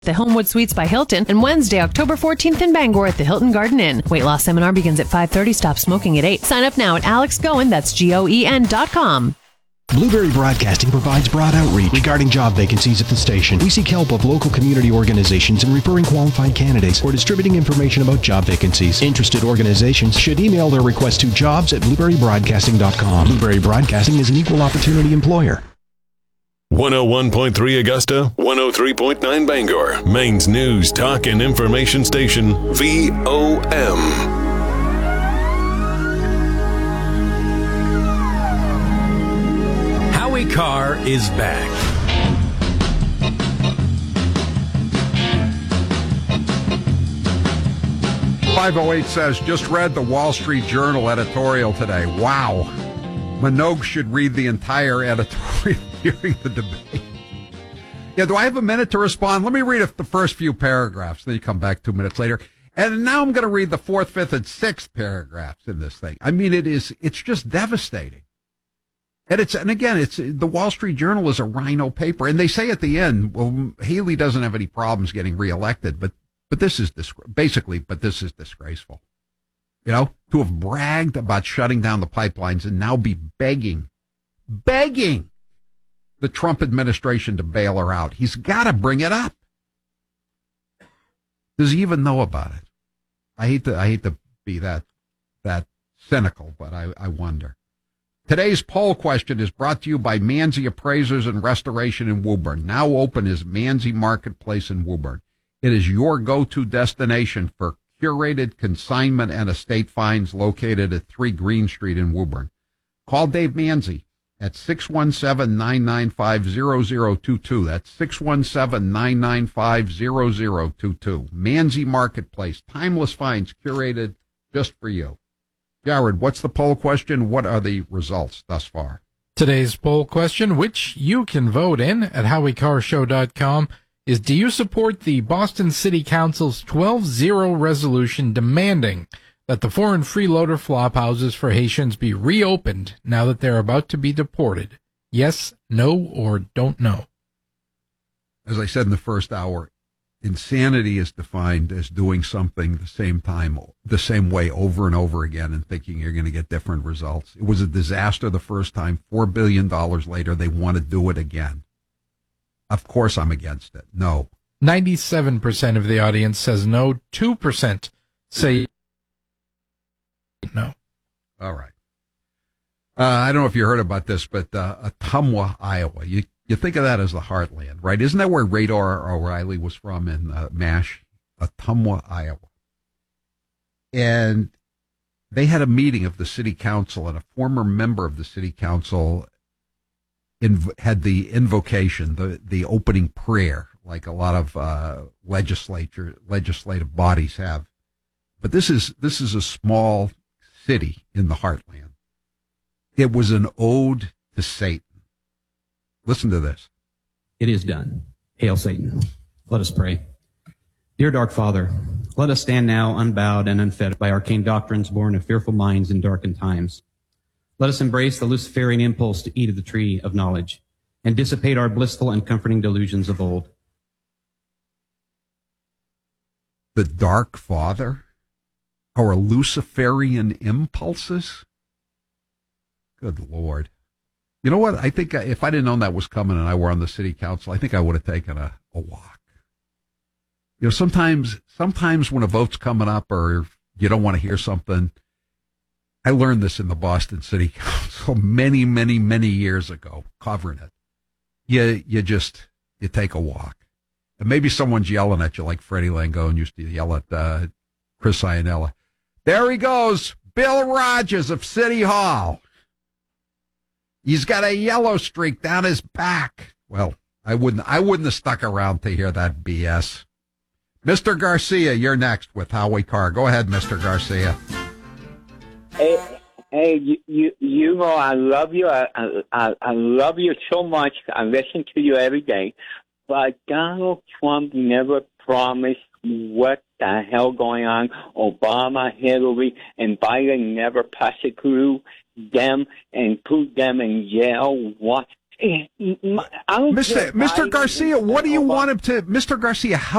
the Homewood Suites by Hilton, and Wednesday, October 14th in Bangor at the Hilton Garden Inn. Weight loss seminar begins at 5:30. Stop smoking at 8. Sign up now at AlexGoen, that's GOEN.com. Blueberry Broadcasting provides broad outreach regarding job vacancies at the station. We seek help of local community organizations in referring qualified candidates or distributing information about job vacancies. Interested organizations should email their request to jobs@blueberrybroadcasting.com. Blueberry Broadcasting is an equal opportunity employer. 101.3 Augusta, 103.9 Bangor, Maine's news, talk, and information station, VOM. Howie Carr is back. .508 says, just read the Wall Street Journal editorial today. Wow. Minogue should read the entire editorial during the debate. Yeah, do I have a minute to respond? Let me read the first few paragraphs, then you come back 2 minutes later. And now I'm going to read the 4th, 5th, and 6th paragraphs in this thing. I mean, it's just devastating. And again, it's the Wall Street Journal is a rhino paper, and they say at the end, well, Haley doesn't have any problems getting reelected, but this is disgraceful. You know, to have bragged about shutting down the pipelines and now be begging the Trump administration to bail her out. He's got to bring it up. Does he even know about it? I hate to be that cynical, but I wonder. Today's poll question is brought to you by Manzi Appraisers and Restoration in Woburn. Now open is Manzi Marketplace in Woburn. It is your go-to destination for curated consignment and estate finds located at 3 Green Street in Woburn. Call Dave Manzi at 617-995-0022. That's 617-995-0022. Manzi Marketplace. Timeless finds curated just for you. Jared, what's the poll question? What are the results thus far? Today's poll question, which you can vote in at HowieCarrShow.com, is do you support the Boston City Council's 12-0 resolution demanding that the foreign freeloader flophouses for Haitians be reopened now that they're about to be deported? Yes, no, or don't know. As I said in the first hour, insanity is defined as doing something the same way over and over again and thinking you're going to get different results. It was a disaster the first time. $4 billion later, they want to do it again. Of course I'm against it. No. 97% of the audience says no. 2% say no. All right. I don't know if you heard about this, but Ottumwa, Iowa. You think of that as the heartland, right? Isn't that where Radar O'Reilly was from in MASH? Ottumwa, Iowa. And they had a meeting of the city council, and a former member of the city council had the invocation, the opening prayer, like a lot of legislative bodies have. But this is a small city in the heartland. It was an ode to Satan. Listen to this. It is done. Hail Satan. Let us pray. Dear Dark Father, let us stand now unbowed and unfed by arcane doctrines born of fearful minds in darkened times. Let us embrace the Luciferian impulse to eat of the tree of knowledge and dissipate our blissful and comforting delusions of old. The Dark Father? Our Luciferian impulses? Good Lord. You know what? I think if I didn't know that was coming and I were on the city council, I think I would have taken a walk. You know, sometimes when a vote's coming up or you don't want to hear something, I learned this in the Boston City Council many, many, many years ago, covering it. You take a walk. And maybe someone's yelling at you like Freddie Langone used to yell at Chris Iannella. There he goes, Bill Rogers of City Hall. He's got a yellow streak down his back. Well, I wouldn't have stuck around to hear that BS. Mr. Garcia, you're next with Howie Carr. Go ahead, Mr. Garcia. Hey, you know I love you. I love you so much. I listen to you every day. But Donald Trump never promised what the hell going on. Obama, Hillary, and Biden never prosecuted them and put them in jail. What's I don't care Mr. Biden Garcia, what do you or want him to, Mr. Garcia, how